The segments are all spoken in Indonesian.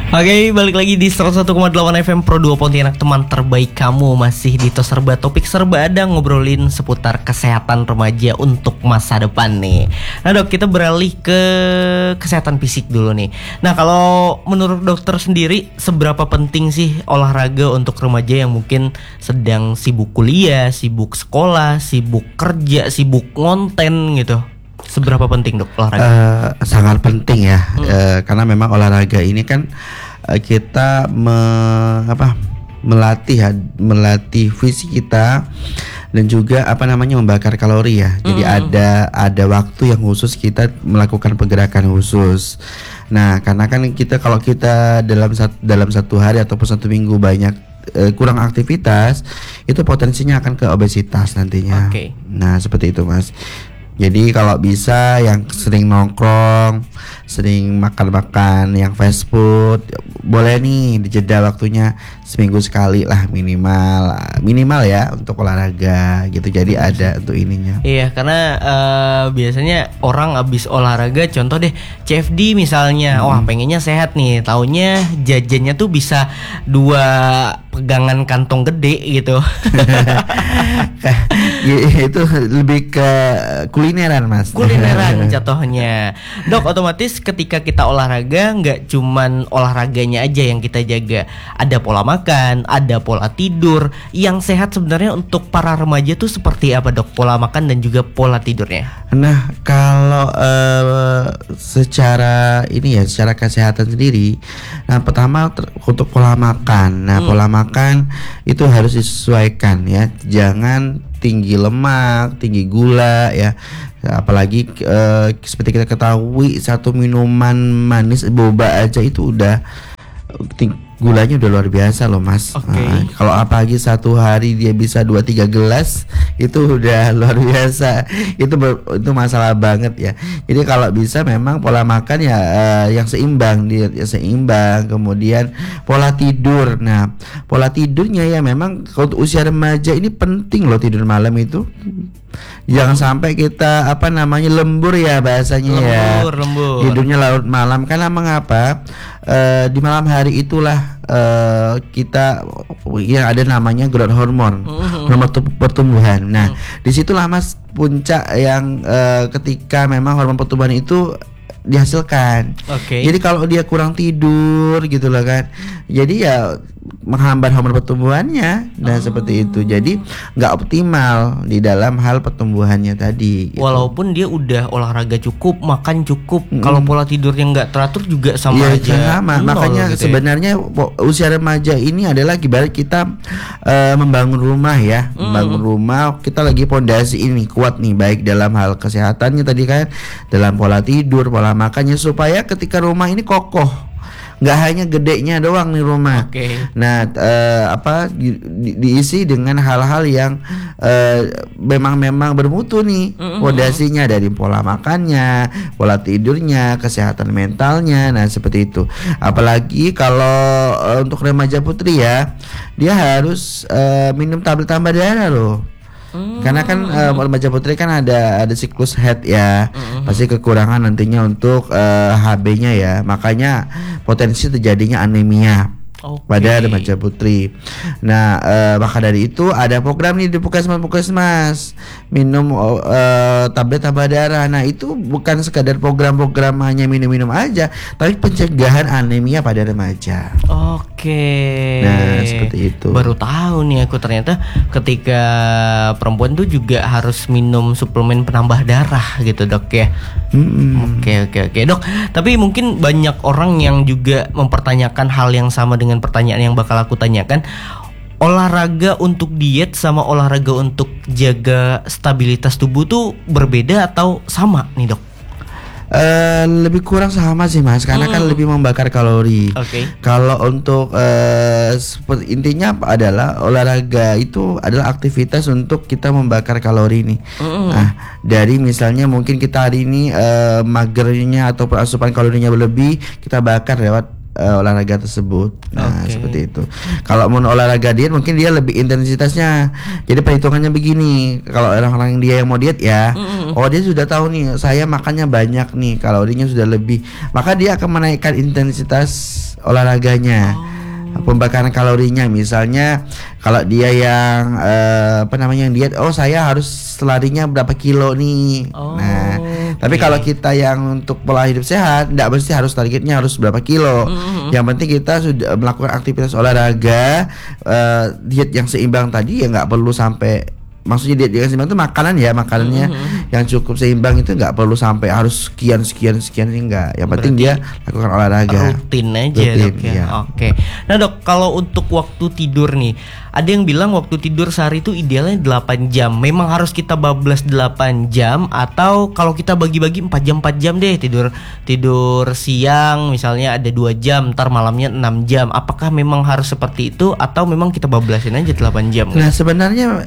Oke, balik lagi di 101,8 FM Pro 2 Pontianak, teman terbaik kamu. Masih di Tos Serba, topik serba ada, ngobrolin seputar kesehatan remaja untuk masa depan nih. Nah dok, kita beralih ke kesehatan fisik dulu nih. Nah kalau menurut dokter sendiri, seberapa penting sih olahraga untuk remaja yang mungkin sedang sibuk kuliah, sibuk sekolah, sibuk kerja, sibuk ngonten gitu? Seberapa penting dok olahraga? Sangat penting ya, karena memang olahraga ini kan kita melatih fisik kita dan juga membakar kalori ya. Jadi ada waktu yang khusus kita melakukan pergerakan khusus. Nah, karena kan kalau kita dalam satu hari ataupun satu minggu banyak kurang aktivitas, itu potensinya akan ke obesitas nantinya. Okay. Nah, seperti itu Mas. Jadi kalau bisa yang sering nongkrong, sering makan yang fast food, boleh nih dijeda waktunya seminggu sekali lah minimal ya untuk olahraga gitu. Jadi ada untuk ininya. Iya, karena biasanya orang abis olahraga, contoh deh CFD misalnya, wah pengennya sehat nih, taunya jajannya tuh bisa 2 pegangan kantong gede gitu. Itu lebih ke kulineran Mas. Kulineran jatuhnya. Dok, otomatis ketika kita olahraga, nggak cuman olahraganya aja yang kita jaga, ada pola makan, ada pola tidur. Yang sehat sebenarnya untuk para remaja tuh seperti apa dok, pola makan dan juga pola tidurnya? Nah kalau secara kesehatan sendiri, nah pertama untuk pola makan. Nah pola makan itu harus disesuaikan ya, jangan tinggi lemak, tinggi gula ya. Apalagi seperti kita ketahui, satu minuman manis boba aja itu udah gulanya udah luar biasa loh Mas. Okay. Kalau apalagi satu hari dia bisa 2-3 gelas, itu udah luar biasa. Itu masalah banget ya. Jadi kalau bisa memang pola makan ya yang seimbang, kemudian pola tidur. Nah, pola tidurnya ya memang kalau untuk usia remaja ini penting loh, tidur malam itu. Jangan sampai kita lembur ya bahasanya, lembur. Tidurnya larut malam, karena mengapa? Di malam hari itulah kita yang ada namanya growth hormone, hormon pertumbuhan. Nah, disitulah Mas puncak yang ketika memang hormon pertumbuhan itu dihasilkan. Okay. Jadi kalau dia kurang tidur gitu loh kan, jadi ya menghambat hormon pertumbuhannya. Nah seperti itu, jadi nggak optimal di dalam hal pertumbuhannya tadi gitu. Walaupun dia udah olahraga cukup, makan cukup, kalau pola tidurnya nggak teratur juga sama aja. Makanya gitu sebenarnya usia remaja ini adalah ibarat kita membangun rumah ya. Membangun rumah, kita lagi pondasi ini kuat nih, baik dalam hal kesehatannya tadi kan, dalam pola tidur, pola makannya, supaya ketika rumah ini kokoh, nggak hanya gedenya doang nih rumah. Okay. Nah diisi dengan hal-hal yang memang bermutu nih, fondasinya dari pola makannya, pola tidurnya, kesehatan mentalnya. Nah seperti itu. Apalagi kalau untuk remaja putri ya, dia harus minum tablet tambah darah loh. Karena kan remaja putri kan ada siklus haid ya, pasti kekurangan nantinya untuk HB-nya ya, makanya potensi terjadinya anemia. Pada remaja putri. Nah maka dari itu ada program nih di puskesmas minum tablet tambah darah. Nah itu bukan sekadar program hanya minum aja, tapi pencegahan anemia pada remaja. Oke. Nah seperti itu. Baru tahu nih aku, ternyata ketika perempuan tuh juga harus minum suplemen penambah darah gitu dok ya. Oke dok. Tapi mungkin banyak orang yang juga mempertanyakan hal yang sama dengan pertanyaan yang bakal aku tanyakan. Olahraga untuk diet sama olahraga untuk jaga stabilitas tubuh tuh berbeda atau sama nih dok? Lebih kurang sama sih Mas, karena kan lebih membakar kalori. Okay. Kalau untuk intinya adalah olahraga itu adalah aktivitas untuk kita membakar kalori nih. Nah dari misalnya mungkin kita hari ini magernya atau asupan kalorinya berlebih, kita bakar lewat olahraga tersebut. Nah seperti itu. Kalau mau olahraga diet mungkin dia lebih intensitasnya. Jadi perhitungannya begini, kalau orang-orang dia yang mau diet ya, oh dia sudah tahu nih saya makannya banyak nih, kalorinya sudah lebih, maka dia akan menaikkan intensitas olahraganya. Pembakaran kalorinya, misalnya kalau dia yang yang diet, saya harus larinya berapa kilo nih. Tapi kalau kita yang untuk pola hidup sehat, tidak mesti harus targetnya harus berapa kilo. Yang penting kita sudah melakukan aktivitas olahraga, diet yang seimbang tadi ya, nggak perlu sampai. Maksudnya diet yang seimbang itu makanannya yang cukup seimbang, itu nggak perlu sampai harus sekian enggak. Yang penting dia lakukan olahraga. Rutin aja dok ya. Oke. Nah dok, kalau untuk waktu tidur nih, ada yang bilang waktu tidur sehari itu idealnya 8 jam. Memang harus kita bablas 8 jam, atau kalau kita bagi-bagi 4 jam deh tidur siang misalnya ada 2 jam, ntar malamnya 6 jam. Apakah memang harus seperti itu, atau memang kita bablasin aja 8 jam? Nah sebenarnya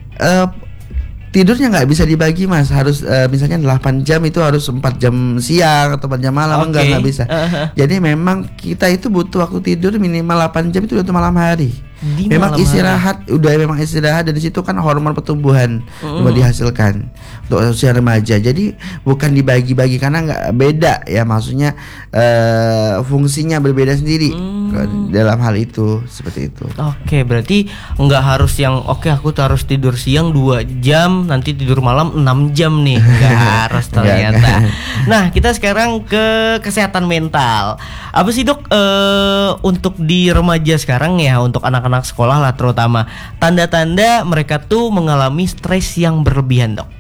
tidurnya nggak bisa dibagi mas, harus misalnya 8 jam itu harus 4 jam siang atau 4 jam malam, nggak bisa. Jadi memang kita itu butuh waktu tidur minimal 8 jam itu untuk malam hari. Memang istirahat, memang istirahat, dan di situ kan hormon pertumbuhan dihasilkan untuk usia remaja. Jadi bukan dibagi-bagi karena nggak beda ya, maksudnya fungsinya berbeda sendiri dalam hal itu, seperti itu. Oke, berarti nggak harus yang aku harus tidur siang 2 jam, nanti tidur malam 6 jam nih, nggak harus ternyata. Nah, kita sekarang ke kesehatan mental. Apa sih dok untuk di remaja sekarang ya, untuk anak-anak sekolah lah terutama, tanda-tanda mereka tuh mengalami stres yang berlebihan dok?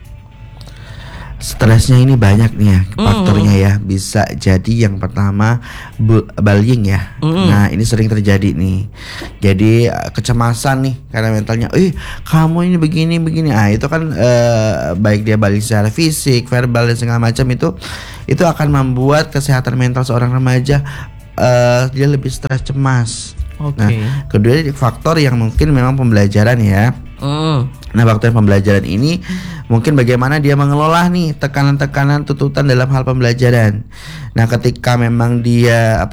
Stresnya ini banyak nih ya faktornya ya. Bisa jadi yang pertama bullying ya. Nah ini sering terjadi nih. Jadi kecemasan nih karena mentalnya, kamu ini begini. Itu kan baik dia bullying secara fisik, verbal dan segala macam, itu akan membuat kesehatan mental seorang remaja dia lebih stres, cemas. Nah kedua faktor yang mungkin memang pembelajaran ya. Nah faktor pembelajaran ini mungkin bagaimana dia mengelola nih tekanan-tekanan, tuntutan dalam hal pembelajaran. Nah ketika memang dia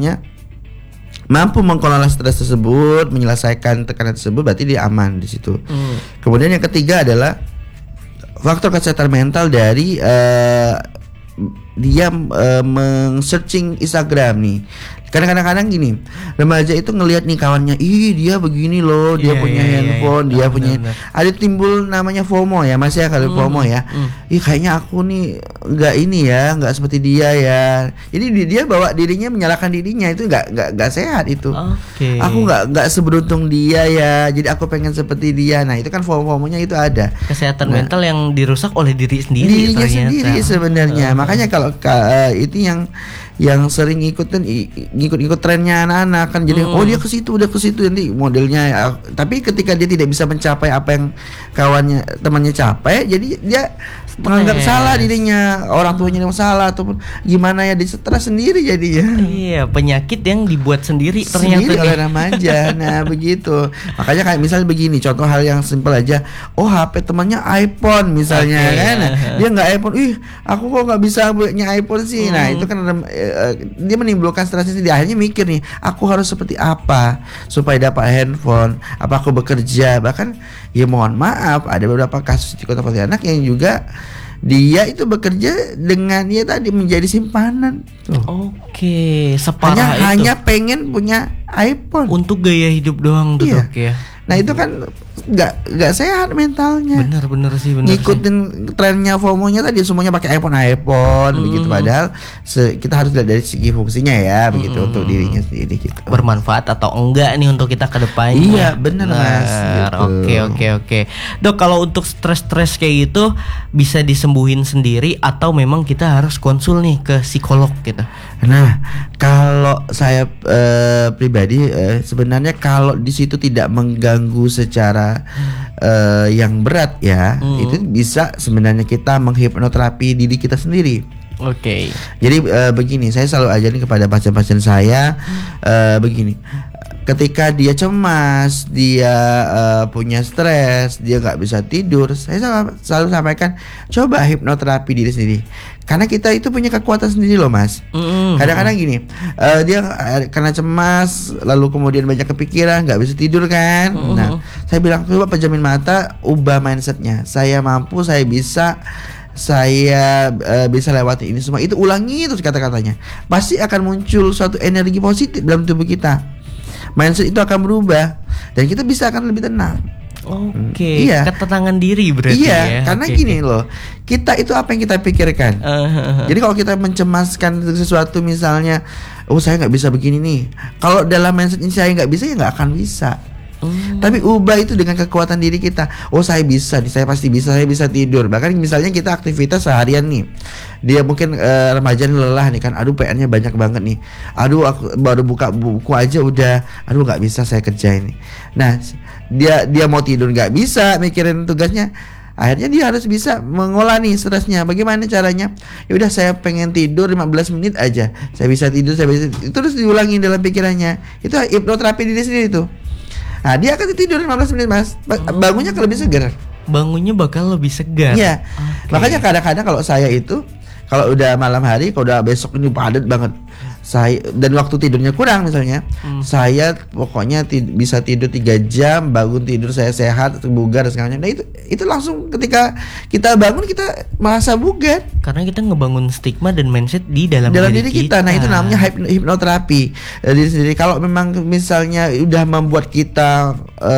mampu mengelola stres tersebut, menyelesaikan tekanan tersebut, berarti dia aman di situ. Kemudian yang ketiga adalah faktor kesehatan mental dari dia meng-searching Instagram nih. Kadang-kadang gini, remaja itu ngelihat nih kawannya, dia begini loh, dia punya handphone, dia punya, ada timbul namanya FOMO ya mas ya, kalau FOMO ya, kayaknya aku nih nggak seperti dia ya. Jadi dia bawa dirinya, menyalahkan dirinya, itu nggak sehat itu. Aku nggak seberuntung dia ya, jadi aku pengen seperti dia. Nah itu kan FOMO-nya itu ada. Kesehatan mental yang dirusak oleh dirinya sendiri sebenarnya. Makanya kalau itu yang sering ikut trennya anak-anak kan, jadi dia ke situ nanti modelnya. Tapi ketika dia tidak bisa mencapai apa yang temannya capai, jadi dia menganggap salah dirinya, orang tuanya yang salah, ataupun gimana ya, dia stres sendiri jadinya. Iya, penyakit yang dibuat sendiri ternyata oleh remaja. Nah begitu, makanya kayak misalnya begini, contoh hal yang simpel aja, HP temannya iPhone misalnya kan, dia nggak iPhone, aku kok nggak bisa punya iPhone sih. Nah itu kan dia menimbulkan stres sendiri. Akhirnya mikir nih, aku harus seperti apa supaya dapat handphone, apa aku bekerja. Bahkan ya mohon maaf, ada beberapa kasus di Kota Pontianak yang juga dia itu bekerja dengan dia tadi menjadi simpanan tuh. Separah itu. Hanya pengen punya iPhone untuk gaya hidup doang tuh dok ya. Nah itu kan nggak sehat mentalnya. Bener sih. Ngikutin trennya FOMO-nya tadi, semuanya pakai iPhone begitu. Padahal kita harus lihat dari segi fungsinya ya, begitu, untuk dirinya sendiri gitu. Bermanfaat atau enggak nih untuk kita ke depannya. Iya bener mas gitu. Oke. Dok, kalau untuk stres kayak gitu bisa disembuhin sendiri atau memang kita harus konsul nih ke psikolog gitu? Nah kalau saya pribadi sebenarnya kalau di situ tidak mengganggu secara yang berat ya, itu bisa sebenarnya kita menghipnoterapi diri kita sendiri. Jadi begini, saya selalu ajarin kepada pasien-pasien saya begini. Ketika dia cemas, dia punya stres, dia nggak bisa tidur, saya selalu sampaikan, coba hipnoterapi diri sendiri. Karena kita itu punya kekuatan sendiri loh mas. Kadang-kadang gini, dia karena cemas, lalu kemudian banyak kepikiran, nggak bisa tidur kan. Nah, saya bilang coba pejamin mata, ubah mindsetnya. Saya mampu, saya bisa, saya bisa lewati ini semua, itu ulangi terus kata-katanya. Pasti akan muncul suatu energi positif dalam tubuh kita. Mindset itu akan berubah dan kita bisa akan lebih tenang. Oke, iya. ketenangan diri berarti iya, ya. karena gini loh, kita itu apa yang kita pikirkan. Jadi kalau kita mencemaskan sesuatu, misalnya, oh saya nggak bisa begini nih. Kalau dalam mindset ini saya nggak bisa, ya nggak akan bisa. Tapi ubah itu dengan kekuatan diri kita. Oh saya bisa nih, saya pasti bisa, saya bisa tidur. Bahkan misalnya kita aktivitas seharian nih, dia mungkin remaja lelah nih kan, aduh PR-nya banyak banget nih, aduh aku baru buka buku aja udah, aduh nggak bisa saya kerjain nih. Nah dia mau tidur nggak bisa mikirin tugasnya, akhirnya dia harus bisa mengolah nih stresnya. Bagaimana caranya? Ya udah, saya pengen tidur 15 menit aja, saya bisa tidur, saya bisa. Terus diulangi dalam pikirannya. Itu hipnoterapi diri sendiri tuh. Nah dia akan tidur 15 menit mas, bangunnya lebih segar. Bangunnya bakal lebih segar. Iya. Okay. Makanya kadang-kadang kalau saya itu, kalau udah malam hari, kalau udah besok ini padat banget, saya dan waktu tidurnya kurang misalnya, saya pokoknya bisa tidur 3 jam, bangun tidur saya sehat, bugar dan segalanya. Nah itu langsung ketika kita bangun kita merasa bugar. Karena kita ngebangun stigma dan mindset di dalam diri kita. Nah itu namanya hipnoterapi diri sendiri. Kalau memang misalnya udah membuat kita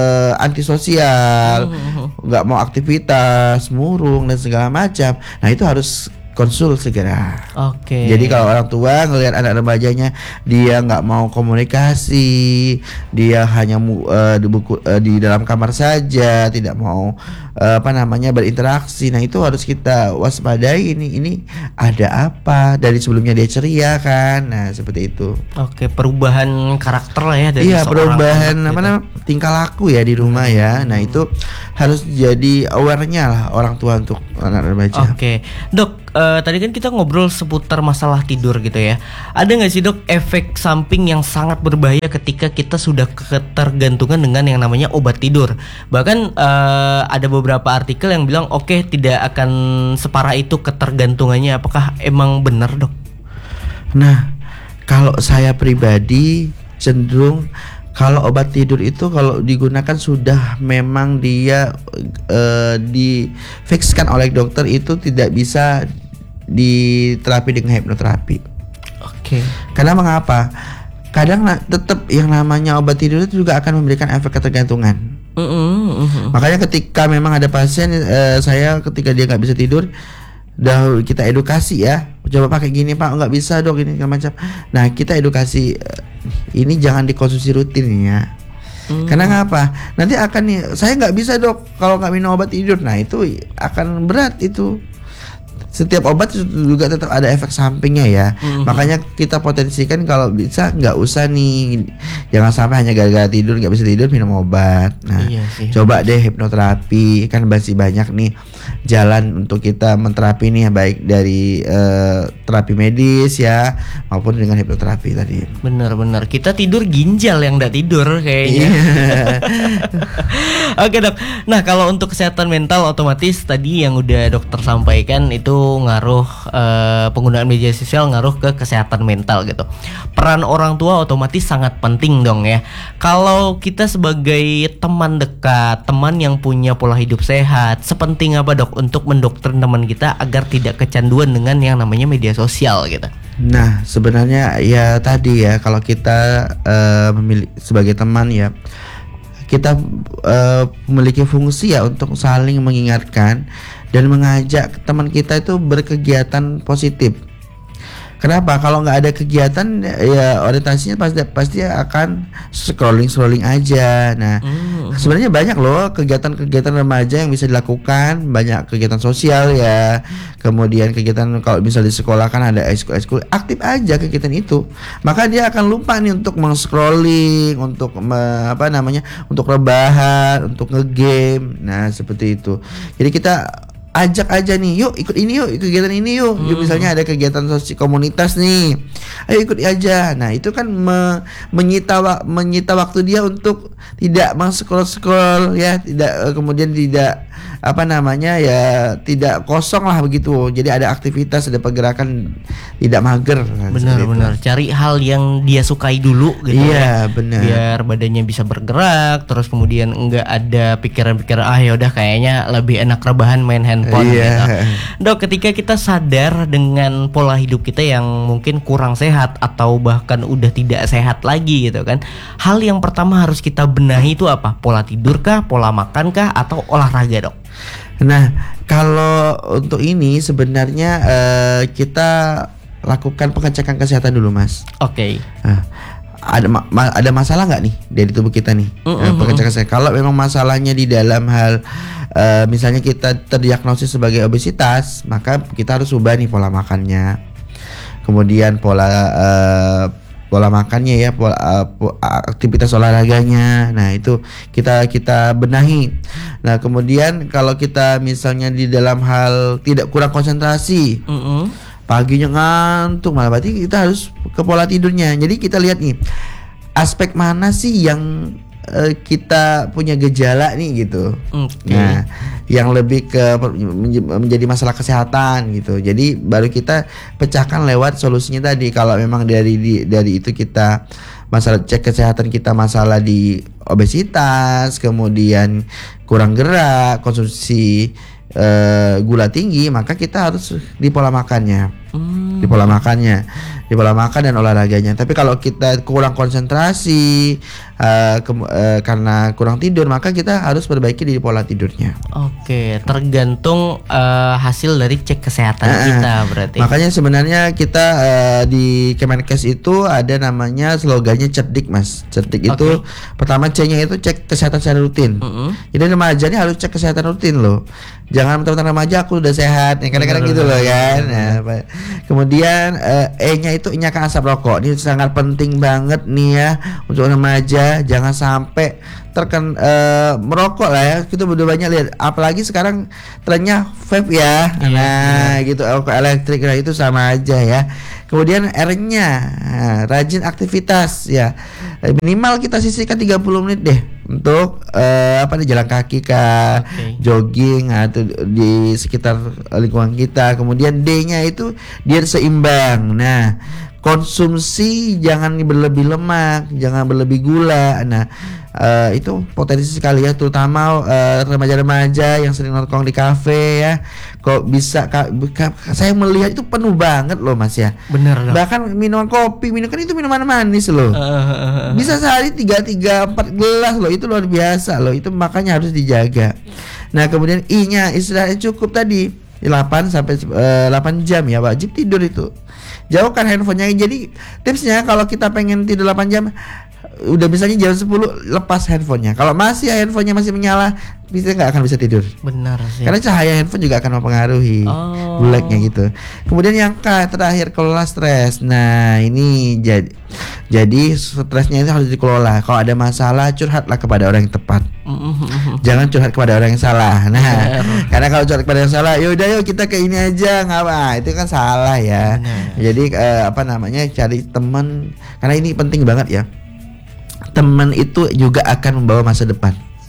antisosial, nggak mau aktivitas, murung dan segala macam, nah itu harus konsul segera. Oke. Jadi kalau orang tua ngelihat anak remajanya dia nggak mau komunikasi, dia hanya di dalam kamar saja, tidak mau berinteraksi. Nah itu harus kita waspadai, ini ada apa, dari sebelumnya dia ceria kan. Nah seperti itu. Oke, perubahan karakter lah ya dari perubahan tingkah laku ya di rumah ya. Nah itu harus jadi awarenya lah orang tua untuk anak remaja. Oke, Dok. Tadi kan kita ngobrol seputar masalah tidur gitu ya. Ada nggak sih dok efek samping yang sangat berbahaya ketika kita sudah ketergantungan dengan yang namanya obat tidur? Bahkan ada beberapa artikel yang bilang oke, tidak akan separah itu ketergantungannya. Apakah emang benar dok? Nah, kalau saya pribadi cenderung kalau obat tidur itu kalau digunakan sudah memang dia difikskan oleh dokter, itu tidak bisa diterapi dengan hipnoterapi. Oke. Karena mengapa? Kadang tetap yang namanya obat tidur itu juga akan memberikan efek ketergantungan. Makanya ketika memang ada pasien saya ketika dia nggak bisa tidur, dah kita edukasi ya, coba pakai gini pak, nggak bisa dok ini macam. Nah kita edukasi, ini jangan dikonsumsi rutin ya. Karena ngapa? Nanti akan nih, saya nggak bisa dok kalau nggak minum obat tidur. Nah itu akan berat itu. Setiap obat juga tetap ada efek sampingnya ya. Makanya kita potensikan kalau bisa nggak usah nih, jangan sampai hanya gara-gara tidur nggak bisa tidur minum obat. Nah coba deh hipnoterapi, kan masih banyak nih jalan untuk kita menterapi nih, baik dari terapi medis ya maupun dengan hipnoterapi tadi. Benar-benar kita tidur ginjal yang nggak tidur kayaknya. Oke dok. Nah kalau untuk kesehatan mental otomatis tadi yang udah dokter sampaikan itu ngaruh, penggunaan media sosial ngaruh ke kesehatan mental gitu. Peran orang tua otomatis sangat penting dong ya. Kalau kita sebagai teman dekat, teman yang punya pola hidup sehat, sepenting apa dok untuk mendoktrin teman kita agar tidak kecanduan dengan yang namanya media sosial gitu? Nah sebenarnya ya tadi ya, kalau kita sebagai teman ya, kita memiliki fungsi ya untuk saling mengingatkan dan mengajak teman kita itu berkegiatan positif. Kenapa? Kalau nggak ada kegiatan ya orientasinya pasti akan scrolling aja. Nah sebenarnya banyak loh kegiatan-kegiatan remaja yang bisa dilakukan, banyak kegiatan sosial ya. Kemudian kegiatan kalau misalnya di sekolah kan ada ekskul, aktif aja kegiatan itu. Maka dia akan lupa nih untuk scrolling, untuk untuk rebahan, untuk ngegame. Nah seperti itu. Jadi kita ajak aja nih, yuk ikut ini yuk, kegiatan ini yuk. Misalnya ada kegiatan komunitas nih, ayo ikut aja. Nah itu kan menyita waktu dia untuk tidak scroll ya, tidak kemudian tidak apa namanya ya tidak kosong lah begitu. Jadi ada aktivitas, ada pergerakan, tidak mager. Benar-benar cari hal yang dia sukai dulu gitu. Iya, benar. Biar badannya bisa bergerak, terus kemudian enggak ada pikiran-pikiran ya udah kayaknya lebih enak rebahan main handphone gitu. Dok, ketika kita sadar dengan pola hidup kita yang mungkin kurang sehat atau bahkan udah tidak sehat lagi gitu kan, hal yang pertama harus kita benahi itu apa? Pola tidur kah, pola makan kah, atau olahraga, Dok? Nah, kalau untuk ini sebenarnya kita lakukan pengecekan kesehatan dulu, Mas. Oke. Nah, ada masalah nggak nih dari tubuh kita nih? Pengecekan kesehatan. Kalau memang masalahnya di dalam hal misalnya kita terdiagnosis sebagai obesitas, maka kita harus ubah nih pola makannya. Kemudian pola makannya ya, aktivitas olahraganya. Nah, itu kita benahi. Nah, kemudian kalau kita misalnya di dalam hal tidak kurang konsentrasi, paginya ngantuk, malah berarti kita harus ke pola tidurnya. Jadi kita lihat nih, aspek mana sih yang kita punya gejala nih gitu. Nah, yang lebih ke menjadi masalah kesehatan gitu. Jadi baru kita pecahkan lewat solusinya tadi. Kalau memang dari itu kita masalah cek kesehatan kita, masalah di obesitas, kemudian kurang gerak, konsumsi gula tinggi, maka kita harus di pola makannya. Di pola makan dan olahraganya. Tapi kalau kita kurang konsentrasi karena kurang tidur, maka kita harus perbaiki di pola tidurnya. Oke, tergantung hasil dari cek kesehatan kita berarti. Makanya sebenarnya kita di Kemenkes itu ada namanya slogannya cerdik, Mas. Cerdik itu pertama C-nya itu cek kesehatan secara rutin. Jadi remaja ini harus cek kesehatan rutin loh. Jangan mentang-mentang remaja aku udah sehat, kadang-kadang gitu loh kan. Nah, kemudian E-nya itu inyakan asap rokok. Ini sangat penting banget nih ya untuk remaja, jangan sampai merokok lah ya. Kita udah banyak lihat, apalagi sekarang trennya vape ya. Nah, gitu, rokok elektrik. Nah, itu sama aja ya. Kemudian R-nya rajin aktivitas ya. Minimal kita sisihkan 30 menit deh untuk jalan kaki kah, jogging atau di sekitar lingkungan kita. Kemudian D-nya itu diet seimbang. Nah, konsumsi jangan berlebih lemak, jangan berlebih gula. Nah, itu potensi sekali ya, terutama remaja-remaja yang sering nongkrong di kafe ya. Kok bisa saya melihat itu penuh banget loh, Mas ya. Bener. Bahkan minuman kopi, kan itu minuman manis loh. Bisa sehari 3-4 gelas loh, itu luar biasa loh. Itu makanya harus dijaga. Nah, kemudian I-nya istirahat cukup tadi 8 sampai 8 jam ya, wajib tidur itu. Jauhkan handphonenya. Jadi tipsnya kalau kita pengen tidur 8 jam, udah misalnya jam 10 lepas handphonenya. Kalau masih handphonenya masih menyala, kita nggak akan bisa tidur. Benar sih. Karena cahaya handphone juga akan mempengaruhi blacknya gitu. Kemudian yang terakhir, kelola stres. Nah, ini jadi stresnya itu harus dikelola. Kalau ada masalah, curhatlah kepada orang yang tepat. Jangan curhat kepada orang yang salah. Nah, karena kalau curhat kepada yang salah, yaudah yuk kita ke ini aja, ngapa? Itu kan salah ya. Jadi cari teman, karena ini penting banget ya. Teman itu juga akan membawa masa depan.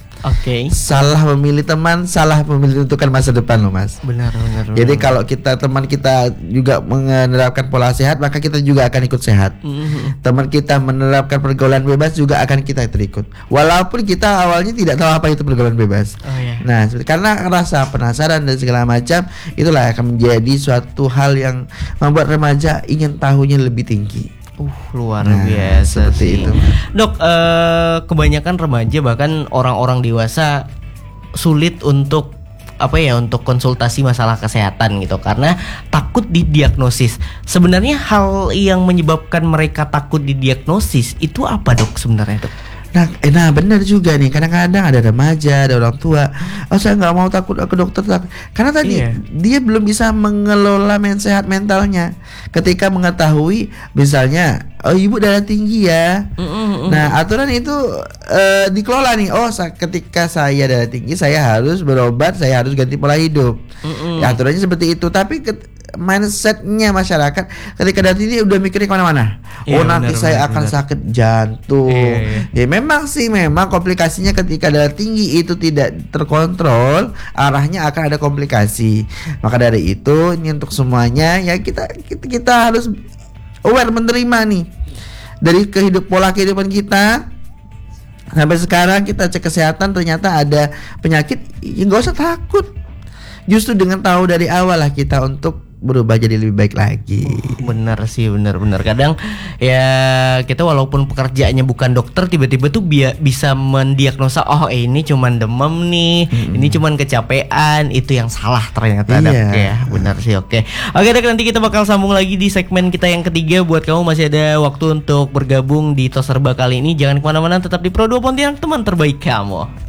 Salah memilih teman, salah memilih tentukan masa depan loh, Mas. Benar. Jadi kalau teman kita juga menerapkan pola sehat, maka kita juga akan ikut sehat. Teman kita menerapkan pergaulan bebas, juga akan kita terikut. Walaupun kita awalnya tidak tahu apa itu pergaulan bebas. Nah, karena rasa penasaran dan segala macam, itulah akan menjadi suatu hal yang membuat remaja ingin tahunya lebih tinggi. Luar biasa sih itu. Dok, kebanyakan remaja bahkan orang-orang dewasa sulit untuk untuk konsultasi masalah kesehatan gitu karena takut didiagnosis. Sebenarnya hal yang menyebabkan mereka takut didiagnosis itu apa, Dok, sebenarnya, Dok? Nah benar juga nih, kadang-kadang ada remaja, ada orang tua, saya nggak mau takut ke dokter, karena tadi dia belum bisa mengelola sehat mentalnya. Ketika mengetahui misalnya, ibu darah tinggi ya, nah aturan itu dikelola nih. Ketika saya darah tinggi, saya harus berobat, saya harus ganti pola hidup. Aturannya seperti itu. Tapi mindsetnya masyarakat ketika darah tinggi udah mikirnya kemana-mana. Iya, Nanti benar, saya benar, akan benar. sakit jantung. Iya. Ya memang komplikasinya ketika darah tinggi itu tidak terkontrol, arahnya akan ada komplikasi. Maka dari itu ini untuk semuanya ya kita harus aware, menerima nih dari pola kehidupan kita. Sampai sekarang kita cek kesehatan ternyata ada penyakit, ya nggak usah takut. Justru dengan tahu dari awal lah kita untuk berubah jadi lebih baik lagi. Bener sih, bener. Kadang ya kita walaupun pekerjaannya bukan dokter, tiba-tiba tuh bisa mendiagnosa, oh ini cuman demam nih, ini cuman kecapean. Itu yang salah ternyata. Iya. Dok, ya benar sih. Oke Dok, nanti kita bakal sambung lagi di segmen kita yang ketiga. Buat kamu masih ada waktu untuk bergabung di Tos Serba kali ini. Jangan kemana-mana, tetap di Pro 2 Pontianak, teman terbaik kamu.